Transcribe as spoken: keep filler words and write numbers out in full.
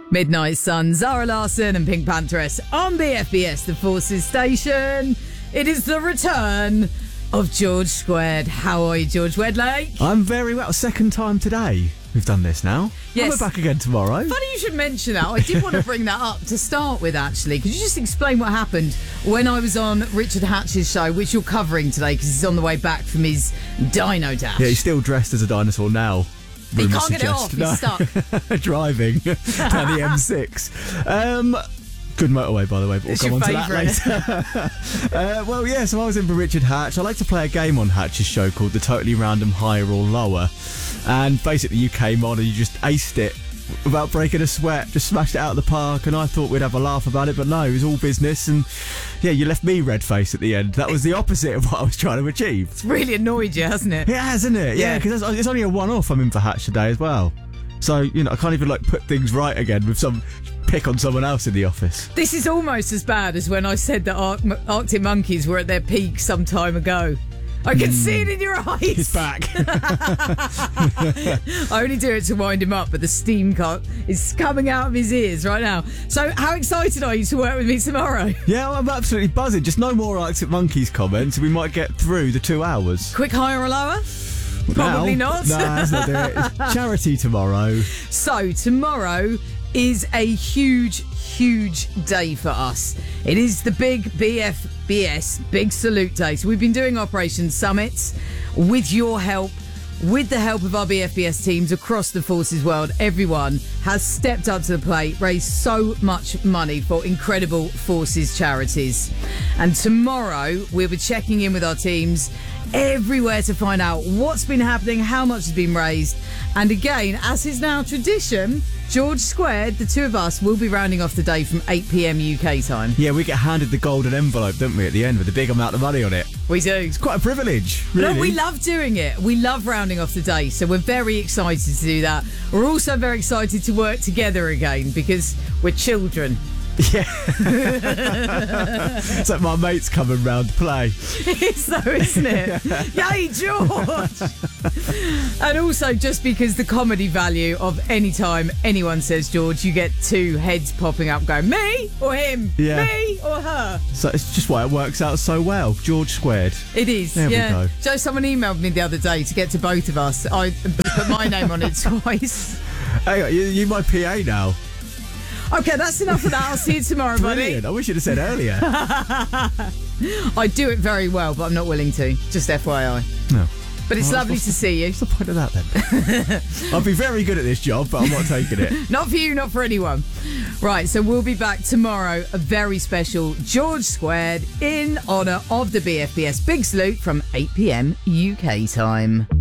Midnight Sun, Zara Larsson and Pink Pantheress on B F B S, the Forces Station. It is the return of George Squared. How are you, George Wedlake? I'm very well. Second time today we've done this now. Yes. And we're back again tomorrow. Funny you should mention that. I did want to bring that up to start with, actually. Could you just explain what happened when I was on Richard Hatch's show, which you're covering today because he's on the way back from his Dino Dash? Yeah, he's still dressed as a dinosaur now. He Rumours can't get it off. suggest. He's stuck. Driving down the M six. Um, good motorway, by the way, but we'll It's come your on to that later. uh, well, yeah, so I was in for Richard Hatch. I like to play a game on Hatch's show called the Totally Random Higher or Lower. And basically you came on and you just aced it without breaking a sweat, just smashed it out of the park, and I thought we'd have a laugh about it, but no, it was all business, and yeah, you left me red-faced at the end. That was the opposite of what I was trying to achieve. It's really annoyed you, hasn't it? It has, hasn't it? Yeah, because Yeah. it's only a one-off I'm in for Hatch today as well. So, you know, I can't even, like, put things right again with some pick on someone else in the office. This is almost as bad as when I said that Arc- Arctic Monkeys were at their peak some time ago. I can see it in your eyes. He's back. I only do it to wind him up, but the steam cut is coming out of his ears right now. So how excited are you to work with me tomorrow? Yeah, I'm absolutely buzzing. Just no more Arctic Monkeys comments, and we might get through the two hours. Quick higher or lower? Probably Now? not. Nah, that's not doing it. It's charity tomorrow. So tomorrow is a huge, huge day for us. It is the big B F B S Big Salute Day. So we've been doing Operation Summits with your help, with the help of our B F B S teams across the Forces world. Everyone has stepped up to the plate, raised so much money for incredible Forces charities. And tomorrow we'll be checking in with our teams everywhere to find out what's been happening, how much has been raised. And again, as is now tradition, George Squared, the two of us, will be rounding off the day from eight p.m. U K time. Yeah, we get handed the golden envelope, don't we, at the end with a big amount of money on it. We do. It's quite a privilege, really. No, we love doing it. We love rounding off the day, so we're very excited to do that. We're also very excited to work together again because we're children. Yeah. It's like my mates coming round to play. It's so, isn't it? Yay, George! And also, just because the comedy value of any time anyone says George, you get two heads popping up going, me or him? Yeah. Me or her? So it's just why it works out so well. George Squared. It is. There we yeah. go. Joe, someone emailed me the other day to get to both of us. I put my name on it twice. Hey, you, you're my P A now. Okay, that's enough of that. I'll see you tomorrow, Brilliant. buddy. I wish you'd have said earlier. I do it very well, but I'm not willing to. Just F Y I. No. But it's Well, lovely what's to the- see you. What's the point of that then? I'll be very good at this job, but I'm not taking it. Not for you, not for anyone. Right, so we'll be back tomorrow. A very special George Squared in honour of the B F B S Big Salute from eight p.m. U K time.